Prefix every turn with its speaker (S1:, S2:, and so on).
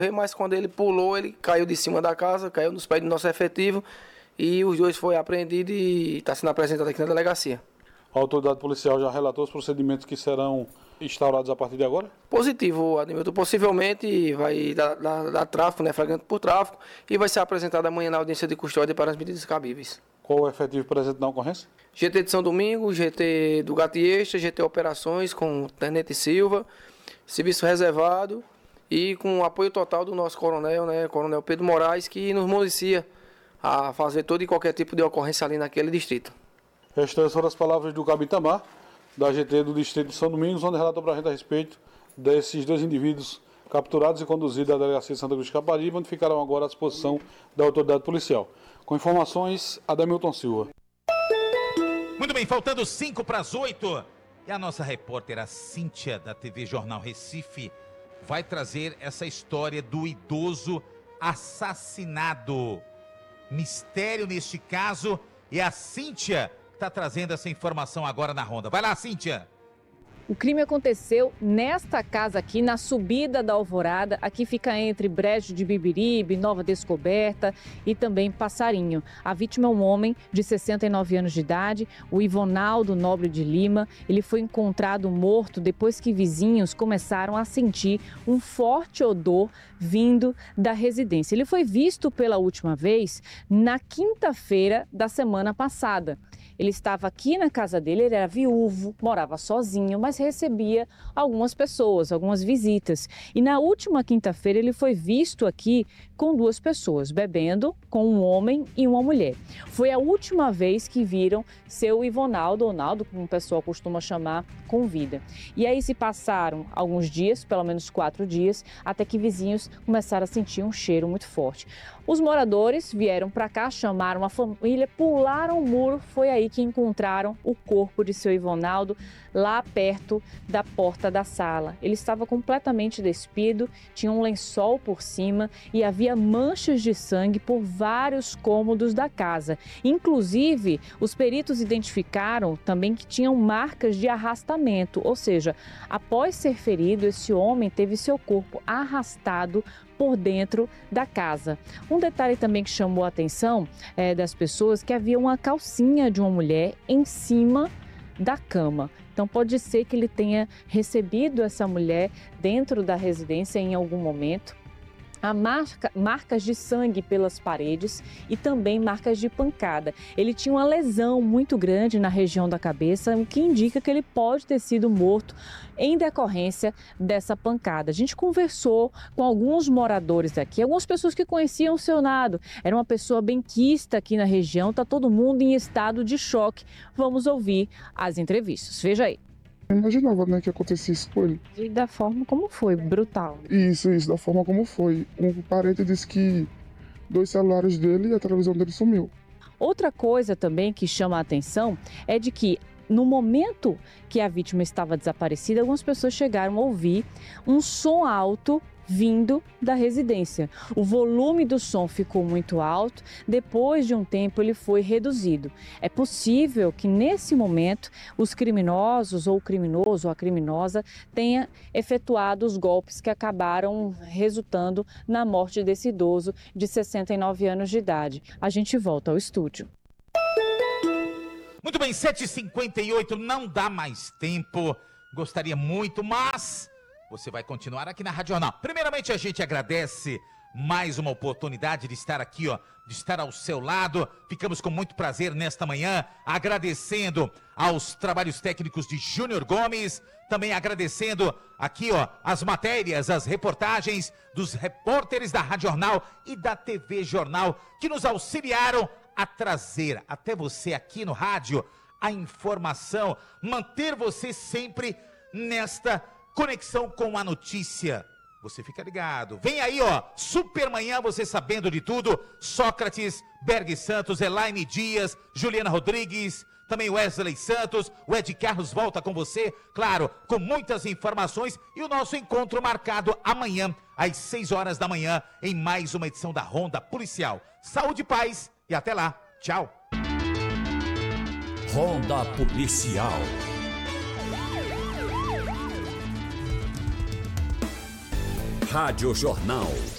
S1: Mas quando ele pulou, ele caiu de cima da casa, caiu nos pés do nosso efetivo e os dois foram apreendidos e está sendo apresentado aqui na delegacia.
S2: A autoridade policial já relatou os procedimentos que serão instaurados a partir de agora?
S1: Positivo, Admilton. Possivelmente vai dar tráfico, né, flagrante por tráfico, e vai ser apresentado amanhã na audiência de custódia para as medidas cabíveis.
S2: Qual o efetivo presente na ocorrência?
S1: GT de São Domingo, GT do Gato e Extra, GT Operações com Tenente Silva, serviço reservado e com o apoio total do nosso coronel, né, Coronel Pedro Moraes, que nos municia a fazer todo e qualquer tipo de ocorrência ali naquele distrito.
S2: Estas foram as palavras do Cabo Itamar, da GT do distrito de São Domingos, onde relatou para a gente a respeito desses dois indivíduos capturados e conduzidos à delegacia de Santa Cruz de Caparibe, onde ficarão agora à disposição da autoridade policial. Com informações, Ademilton Silva.
S3: Muito bem, faltando 5 para as 8. E a nossa repórter, a Cíntia, da TV Jornal Recife, vai trazer essa história do idoso assassinado. Mistério neste caso, e a Cíntia está trazendo essa informação agora na Ronda. Vai lá, Cíntia.
S4: O crime aconteceu nesta casa aqui, na subida da Alvorada. Aqui fica entre Brejo de Bibiribe, Nova Descoberta e também Passarinho. A vítima é um homem de 69 anos de idade, o Ivonaldo Nobre de Lima. Ele foi encontrado morto depois que vizinhos começaram a sentir um forte odor vindo da residência. Ele foi visto pela última vez na quinta-feira da semana passada. Ele estava aqui na casa dele, ele era viúvo, morava sozinho, mas recebia algumas pessoas, algumas visitas. E na última quinta-feira ele foi visto aqui com duas pessoas, bebendo com um homem e uma mulher. Foi a última vez que viram seu Ivonaldo, ou Naldo, como o pessoal costuma chamar, com vida. E aí se passaram alguns dias, pelo menos 4 dias, até que vizinhos começaram a sentir um cheiro muito forte. Os moradores vieram para cá, chamaram a família, pularam o muro, foi aí que encontraram o corpo de seu Ivonaldo lá perto da porta da sala. Ele estava completamente despido, tinha um lençol por cima e havia manchas de sangue por vários cômodos da casa. Inclusive, os peritos identificaram também que tinham marcas de arrastamento, ou seja, após ser ferido, esse homem teve seu corpo arrastado por dentro da casa. Um detalhe também que chamou a atenção das pessoas, que havia uma calcinha de uma mulher em cima da cama. Então pode ser que ele tenha recebido essa mulher dentro da residência em algum momento. Há marcas de sangue pelas paredes e também marcas de pancada. Ele tinha uma lesão muito grande na região da cabeça, o que indica que ele pode ter sido morto em decorrência dessa pancada. A gente conversou com alguns moradores daqui, algumas pessoas que conheciam o seu Naldo. Era uma pessoa benquista aqui na região, está todo mundo em estado de choque. Vamos ouvir as entrevistas. Veja aí.
S5: Eu imaginava, né, que acontecesse isso com ele.
S4: E da forma como foi, brutal.
S5: Isso, da forma como foi. Um parente disse que 2 celulares dele e a televisão dele sumiu.
S4: Outra coisa também que chama a atenção é de que no momento que a vítima estava desaparecida, algumas pessoas chegaram a ouvir um som alto vindo da residência. O volume do som ficou muito alto, depois de um tempo ele foi reduzido. É possível que nesse momento os criminosos ou o criminoso ou a criminosa tenha efetuado os golpes que acabaram resultando na morte desse idoso de 69 anos de idade. A gente volta ao estúdio.
S3: Muito bem, 7h58, não dá mais tempo, gostaria muito, mas você vai continuar aqui na Rádio Jornal. Primeiramente, a gente agradece mais uma oportunidade de estar aqui, de estar ao seu lado. Ficamos com muito prazer nesta manhã, agradecendo aos trabalhos técnicos de Júnior Gomes, também agradecendo aqui, as matérias, as reportagens dos repórteres da Rádio Jornal e da TV Jornal, que nos auxiliaram a trazer até você aqui no rádio a informação, manter você sempre nesta conexão com a notícia. Você fica ligado. Vem aí, Supermanhã, você sabendo de tudo. Sócrates, Berg Santos, Elaine Dias, Juliana Rodrigues, também Wesley Santos, o Ed Carlos volta com você, claro, com muitas informações, e o nosso encontro marcado amanhã, às 6 horas da manhã, em mais uma edição da Ronda Policial. Saúde e paz, e até lá. Tchau.
S6: Ronda Policial. Rádio Jornal.